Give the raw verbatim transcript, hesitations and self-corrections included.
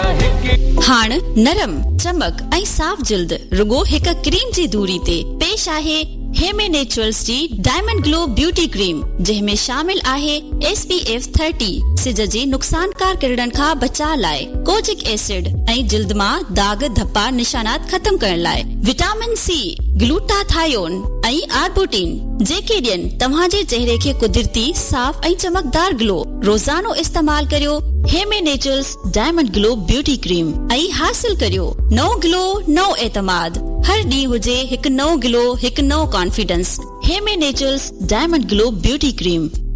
हाण नरम चमक ऐं साफ जिल्द रुगो हिक क्रीम जी दूरी ते पेश आहे हेमे नेचुरल्स जी डायमंड ग्लो ब्यूटी क्रीम जंहिंमें शामिल आहे एस पी एफ थर्टी सिज जे नुक़सानकार किरणनि खां बचाव लाइ, कोजिक एसिड ऐं जिल्द मां दाग धप्पा निशानात खत्म करण लाइ, विटामिन सी, ग्लूटाथायोन ऐं आर्बुटिन जेके ॾियनि तव्हांजे चेहरे खे कुदरती साफ ऐं चमकदार ग्लो। रोज़ानो इस्तेमाल करियो हेमे naturals diamond glow beauty cream ऐं हासिल करियो नओ ग्लो, नओ एतमाद। हर ॾींहुं हुजे हिकु नओ ग्लो, हिकु नओ confidence. हेमे naturals diamond glow beauty cream.